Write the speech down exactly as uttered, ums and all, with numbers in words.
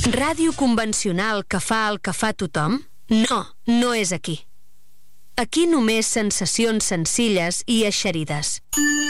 Ràdio convencional que fa el que fa tothom? No, no és aquí. Aquí només sensacions senzilles i eixerides.